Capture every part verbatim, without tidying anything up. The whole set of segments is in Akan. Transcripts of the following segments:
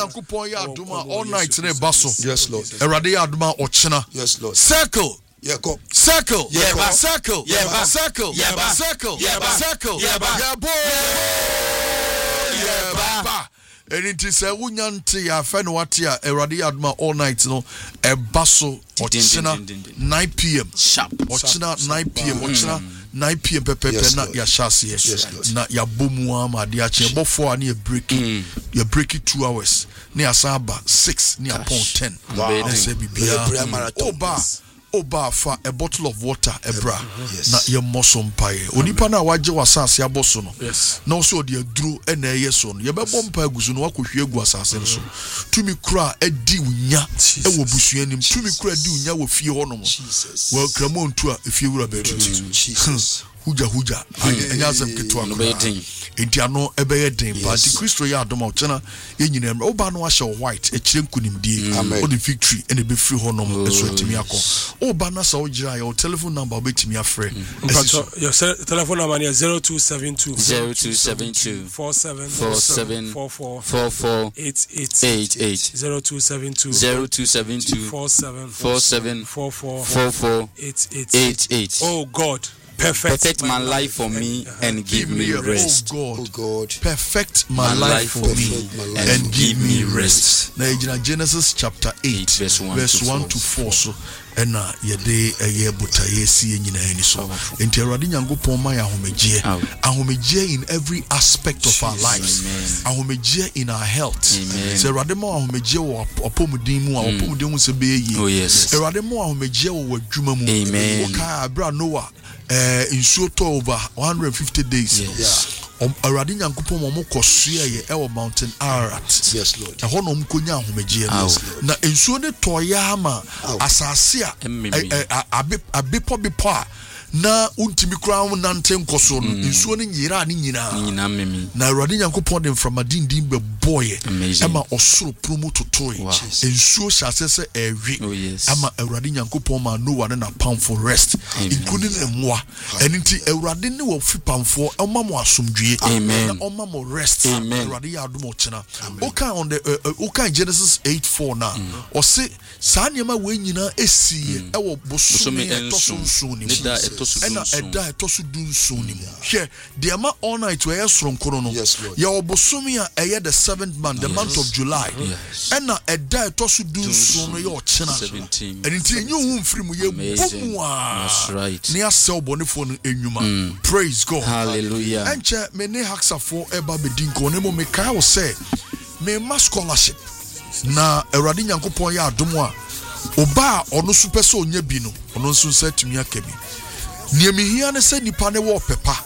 Nyankopon ya adoma all night ne baso. Yes, Lord. Erade ya adoma ochena. Yes, Lord. Circle. Yeah, go. Circle. Yeah, ba. Circle. Yeah, ba. Circle. Yeah, ba. Circle. Yeah, ba. Circle. Yeah, ba. Yeah, boy. Yeah, ba. And it is a wunyanti ya feno watia erade ya adoma all night no e baso ochena nine p.m. sharp. Ochena nine p.m. Ochena nine p.m. pepe na ya shasi na ya bomu ama de ache bofo ani e break you break it two hours ni asaba six ni upon ten. Wow. Say bibia oba oba fa a bottle of water ebra na ye mosom pae onipa na waje wasase aboso no na so de aduro e na ye so no ye bebo mpa agusu no wakohwe agu asase no so tumi kura edi unya e wo busuanim tumi kura edi unya wo fie hono mo wa kramo ntu a fie wura be Jesus huja huja anya asem ketwa no enti ano ebeye den pa ti Kristo ya adoma ochena yenyina emre oba no ahye white e kire nkunimdie o the victory ene be free honom eso etimi akọ oba na sa ogira your telephone number obetimi afre your telephone number is zero two seven two zero two seven two four seven four seven four four four four eight eight eight eight zero two seven two zero two seven two four seven four seven four four four four eight eight eight eight. Oh God, perfect, perfect my life for me and give me rest. Oh God, oh God, perfect my life for me and give me rest. Now in Genesis chapter eight verse one to four so ena yede eye butaye si nyina ani so enti Awurade Nyankopon ma ya ahomegye ahomegye in every aspect of our lives ahomegye in our health so Awurade ma ahomegye wo opomudin mu opomudin mu se be yi Awurade ma ahomegye wo adwuma mu o ka abra Noah eh insuo to over one hundred fifty days um Awurade Nyankopon mo kosua ye e wo mountain Ararat yes Lord e ho no mkonya ahomegye na insuo ne toya ma asase abi abi pobipo a na untimi kura nante nkoso no nsuo ne nyira ne nyina nyina memi na Awurade Nyankopon dem from adindin be boy ema osoro promo totoy nsuo hyasese ewe ama Awurade Nyankopon ma Noah ne na pamfo rest including emwa eniti Awurade ne wo fi pamfo ema mo asomdwie na ema mo rest Awurade ya adom ochena oka on the oka Genesis eight four na o se saa niema we nyina esi ewo bosome etoso nsu ni ena eda etoso du nsu ni mu hwe de ama all night we yesronkoro no ya obosome a eye the seventh month the month of July ena eda etoso du nsu no ye ochena eniti enyu hu mfiri mu ye bomu a ne asel bonefo no enwuma praise God hallelujah enche me ne haksafo eba bedinko ne mo me kai wo say me ma scholarship na Awurade Nyankopon ya adom a oba ono super so nya bi no ono nso satumi akabi niemihia ne se nipa ne wo pepa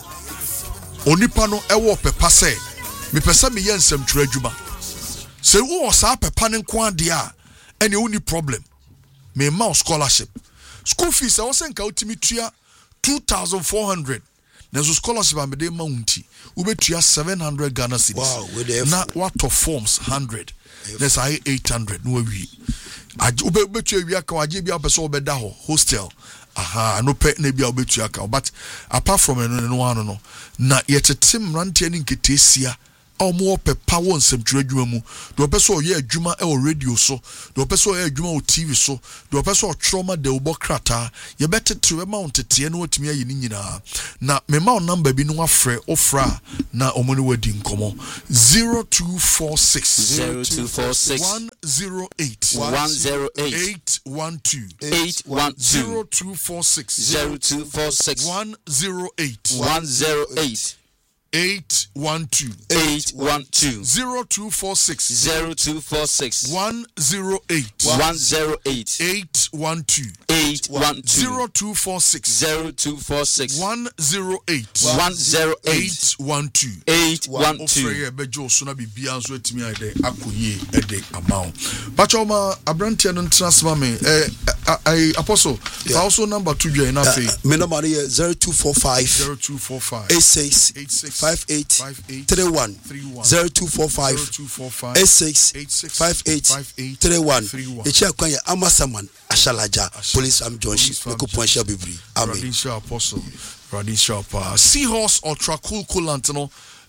onipa no e wo pepa se me pesa me yensem twere adwuma se wo sa pepa ne nko ade a ene oni problem me ma scholarship school fees e wo se nka utimi tua two thousand four hundred na so scholarship am de ma unti wo betua seven hundred Ghana cedis wow na what of forms one hundred let's say eight hundred no we ube betua wi aka waje bia person obeda ho hostel aha no pe na bia obetua aka but apart from no no one no na yetetem rante ni nketesia omo pepa won semtwere adwuma mu de opeso oye adwuma e o radio so de opeso oye adwuma o T V so de opeso o troma de obo krata ye betetre mount tie na otimi ayi ni nyina na me ma number bi no afre ofra na omoni wadi nkomo zero two four six zero two four six one zero eight one zero eight eight one two eight one two zero two four six zero two four six one zero eight one zero eight eight one two eight one two zero two four six zero two four six one zero eight one zero eight eight one two eight one two zero two four six zero two four six one zero eight one zero eight one two eight one two. Ofreye bejo so na bibia nso atimi ade akoye ede amount. Bachoma abrantia no transfer me eh I apostle also number two dwe na fe. Me number is zero two four five zero two four five eight six five eight three one zero two four five eight six five eight three one. Echi akwan ya Amasaman Ashalaja Police am John Shiko Poncha Bibri. Amen. Radisha Apostle Radisha Pa Seahorse or Tracul Culantino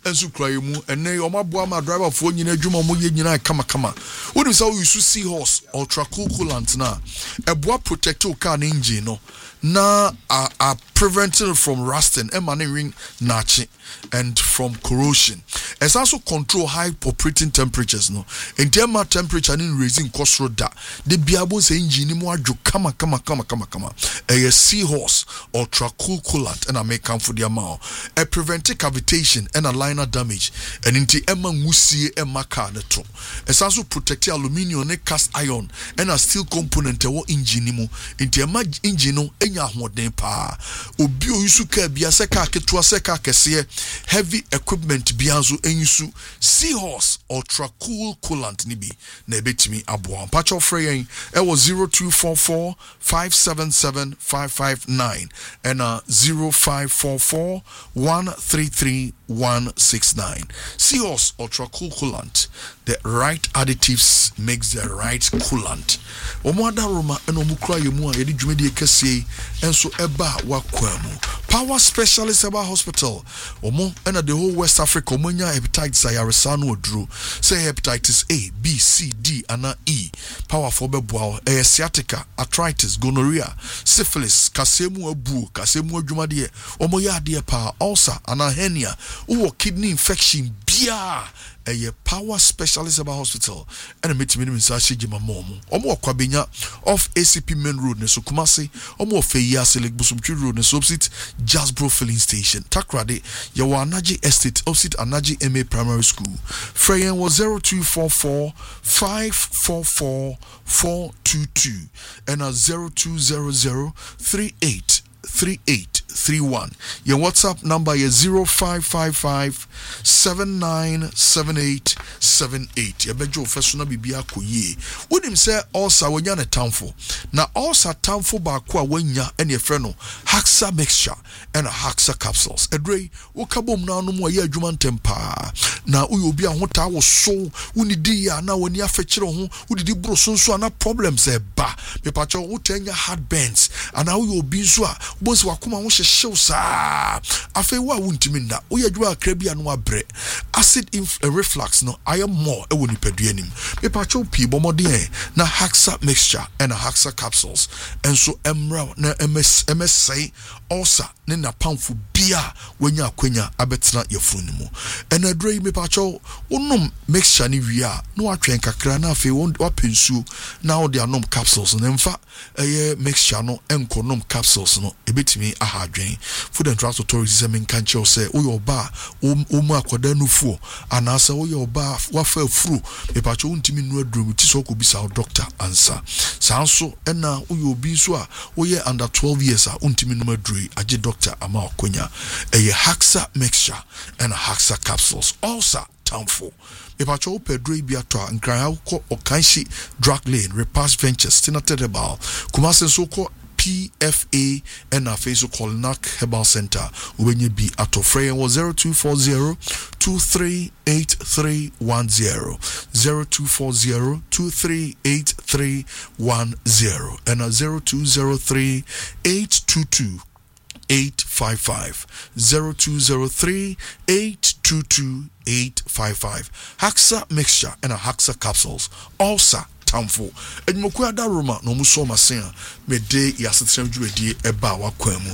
enso kura mu ene omaboa ma driver fo nyina adwuma mo ye nyina kama kama woni say we use Seahorse ultra cool coolant na eboa protect your car engine no na are, are preventing from rusting and ring nachi and from corrosion. It's also control high operating temperatures no. In terms of temperature in raising cost road da the biabo say engine mo adwo kama kama kama kama kama a Seahorse ultra cool coolant and I make come for the amount a prevent cavitation and a liner damage and into emma musie emma car the top. It's also protect aluminium and cast iron and a steel component or engine mo into emma engine no enya hoden pa obi oyusu ka bia se ka ketua se ka kese heavy equipment bianzo enyusu Seahorse ultra cool coolant ni bi na ebetimi aboa patch of frey e was zero two four four five seven seven five five nine and uh zero five four four one three three one six nine. Seahorse ultra cool coolant, the right additives makes the right coolant. Omoada Roma and Omukra Yemu yedi dwumedi ekese enso eba wakwamu. Power Specialist Eba Hospital omo and the whole West Africa omonya hepatitis ayaresa no odru say hepatitis A, B, C, D and E. Power for beboa e sciatica, arthritis, gonorrhea, syphilis, kasemu abu, kasemu adwumade omo ya ade pa ulcer and hernia, or kidney infection bia. A Power Specialist Eba Hospital and a meeting in Sashi Jima Momo. Omo Kwabenya off A C P Main Road, Nesukumasi, Omo Feya Select Busumchi Road, Nesopsit, Jasbro Filling Station, Takrade, Yawa Anaji Estate, opposite Anaji M A Primary School. Freyen was zero two four four five four four four two two and a zero two zero zero three eight three eight three one. Your WhatsApp number is zero five five five seven nine seven eight seven eight. Your bedroom professional bibia koye. When him say also when you're a townful. Now also townful bakwa when ya and your friend Haxa mixture and a Haxa capsules. A dray wokabom na no more ye juman tempa. Now we will be a hota was so unidia now when you fetch home who did bro so so na problems e ba. Me pacho who ten your heart bends and now you will be so boss wakuma show sa afi wa wuntimi na wo yadwa akrabia no abre acid inf- uh, reflux no I am more e woni paduanim me pacho pi bomodin na Haxa mixture and a Haxa capsules and so emra na ms msai also ne na pamfu bia wenya akwenya abetena yefunu mu and adre me pacho wonum mixture ni wia no atwen kakra na afi won wapensu na wo de anom capsules na mfa eye mixture no enkonom capsules no ebetimi aha adwen food and drug authority say men kan che say wo yoba wo mu akoda nufuo anasa wo yoba wafa furu me pacho untimi nu adrum ti so ko bisa doctor answer sanso ena wo yobi so a wo ye under twelve years a untimi nu adru age doctor ama okonya eye Haxa mixture and Haxa capsules also townful me pacho pedro bi ato nkran ko okanshi drug lane repass ventures tinatedebal kumase so ko P F A and our face call Nak Herbal Center. Ubenye B at Freya was zero two four zero two three eight three one zero zero two four zero two three eight three one zero and a zero two zero three eight two two eight five five zero two zero three eight two two eight five five. Haxa mixture and a Haxa capsules also tamfo edmoku adaroma no muso masen me de yasetrem dwuedi eba wakwamu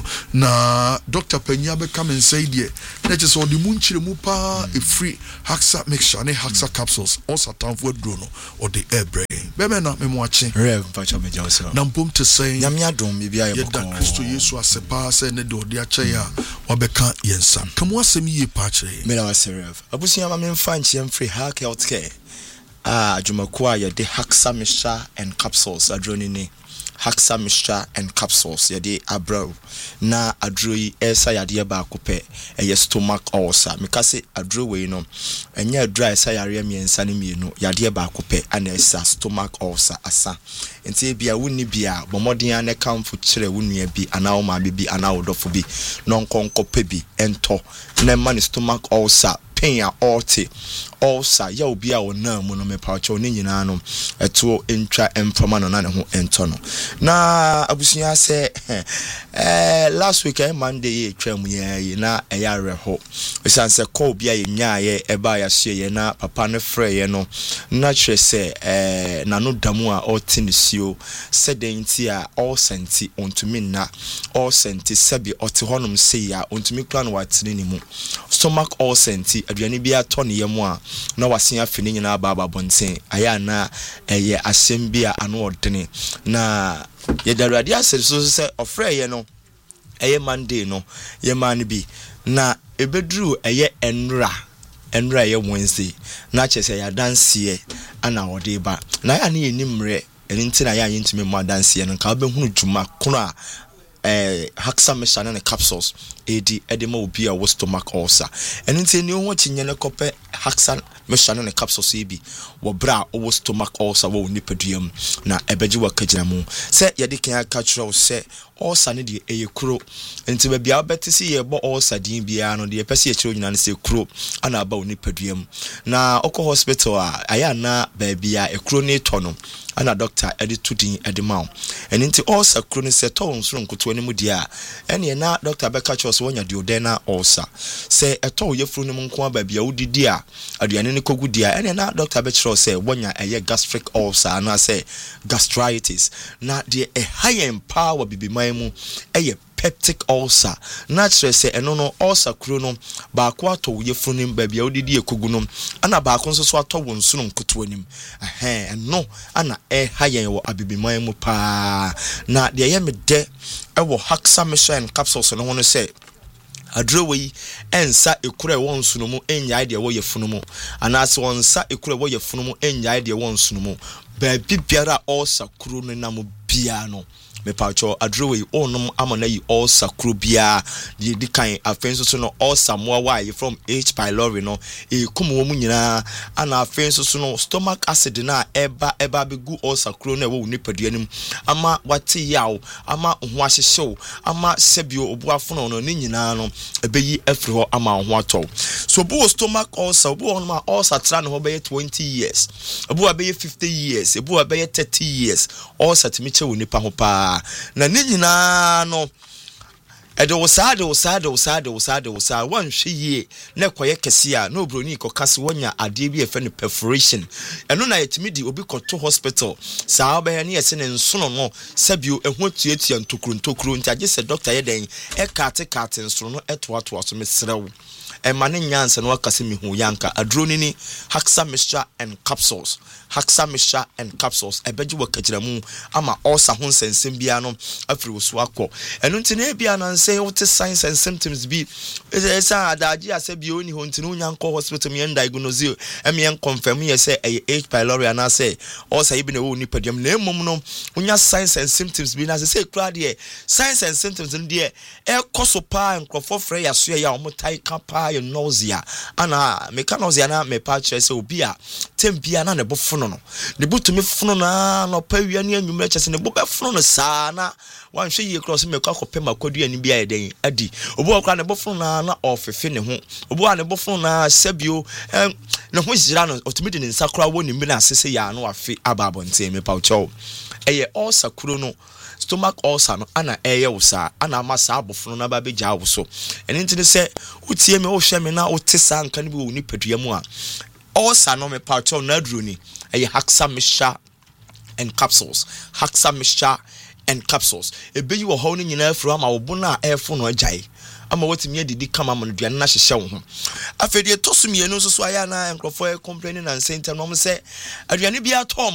na Doctor Panya be come and say die na je so de munchire mu pa e free Haxa mixture ne Haxa capsules also tamfo aduro no or the air brain be me na me mo ache rev pacha me jaw so na mpom te say nyame adom me bia ye boko da Kristo Yesu asepa say ne de odi ache ya wabeka yensa kamu asem yie pa ache me na wase rev abusunya ma me mfa nchie free hack healthcare ah jumakwa ya de Haxa mixture and capsules adroni ni Haxa mixture and capsules ya de abro na adroi esa ya de ba kope eye stomach ulcer mikase adro we no enya adro esa ya re miensa ne mienu ya de ba kope ana esa stomach ulcer asa enti bia woni bia bomodin ane kamfo kire wonua bi ana wo ma bi ana wo dofo bi non konkope bi ento na man stomach ulcer pain ya orte ulcer ya obi a wona mu no me pacho ne nyina no eto entwa emfama no na ne ho ento no na abusunya se eh last week eh Monday twam ye na eya reho esan se call bia ye nya ye eba ya hye ye na papa ne frɛ ye no na kyerɛ se eh na no damu a otinisio sedenti a all senti ontumi na all senti sebi oti honum se ya ontumi plan watini ni mu stomach all senti aduane bia to ne ye mu a na wasen afini nyina baba bonten aya na eye asem bia ano odene na ye darade asere so se ofre ye no eye Monday no ye man bi na ebedru eye enra enra ye Wednesday na chese ya dance ye ana ode ba na ya na ye nimre enti na ya yintime mu dance ye no ka obehunu djuma kono a eh Haxa Meshane ne capsules edi edema obi a wo stomach ulcer enti ni ho chinye ne kope Haxa Meshane ne capsules ebi wo bra wo stomach ulcer wo nipaduam na ebeji wa kagina mu se yede kan aka kyerɛ se ulcer ne de eye kuro enti ba bia betisi ye bo ulcer din bia no de pese ye kyerɛ nyina ne se kuro ana ba wo nipaduam na okɔ hospital a aya na ba bia ekuro ne tono ana doctor edi tudin edi maw enti ulcer kuro ne se to nsoro nkoto ne mu dia ene na doctor beka kyerɛ so wonya duodenal ulcer se eto yefuru ne mu nko aba bia wodidi a aduane ne kogu dia ene na doctor be kyerɛ se wonya eye gastric ulcer na se gastritis na de e high empower bibiman mu eye peptic ulcer na kyerɛ se eno no ulcer kuro no ba ko ato yefuru ne ba bia wodidi ekogu no ana ba ko nso so ato wo nsoro nkoto anim eh eno ana e high wo abibiman mu pa na de ye me de ewo Haxa Meshane capsules no hono se adrowe ensa ekure won sunumu enyae de wo yefunumu anase wonsa ekure wo yefunumu enyae de won sunumu ba bibiara ulcer kuro no namu bia no me pacho adrowe onum amana yi ulcer kuro bia de di kan afenso so no ulcer mo wa from H pylori no e kumu wo mu nyina ana afenso so no stomach acid na eba eba be gu ulcer kuro na wo nipaduanim ama wate yaw ama ho ahyehyew ama sebio obuafono no ni nyina no ebeyi afri ho ama ho atɔ so bo stomach ulcer bo on ma ulcer tra no ho be twenty years obu abeye fifty years obu abeye thirty years ulcer timiche wo nipa ho pa na ni nyina no edo wosade wosade wosade wosade wosade wan hweye na koye kese a no broni ko kase wonya ade bi efe no perforation eno na yetimi di obi koto hospital saa ba ne yese ne nsono no sabio eho tuatua ntokuru ntokuru nti age se doctor yeden e kate kate nsono no eto ato aso mesrew e mane nyanse no akase mihu yanka adroni ni Haxa Meshane and capsules Haxa Meshane and capsules ebeji wakajira mu ama ulcer ho nsensem bia no afri woso akọ eno nti na bia na nse what signs and symptoms be esa adaji asabi oni ho nti no nyanko hospital me diagnose e me confirm ye say e H pylori na say ulcer ibi na wo nipadam na emom no unya signs and symptoms be na say kra de signs and symptoms de e koso pa nkrofo frɛ ya so ya omotai kapa ya nausea ana me ka nausea na me pa kyerɛ sɛ obi a tempia na ne bofono no ne butumi fono na no pa wia ne anwumre kyerɛ sɛ ne bo bɛfono no saa na wan hwɛ yie cross me kwa kɔpɛ makodu ani bia yɛden adi obi okra ne bofono na na ofefe ne ho obi a ne bofono na sabio em ne ho jira no otumi de ne nsakra wo ne mi na asese ya no afi ababonte me pa ucho eye ulcer kuro no stomach ulcer no ana eye wosa ana amasa abofono na ba beja wo so ene ntine se utie me wo hwe me na wote sa nka ne bi wo ni padua mu a ulcer no me pa ucho na aduro ni eye Haxa Meshane and capsules Haxa Meshane and capsules ebeyi wo ho no nyina afuru ama wo bona efo no agyae ama watimi adidi kama ma duane na hyehye wo ho afedi etosum ye no so so aya na enkrofo e complaining and saying no mo se aduane bia to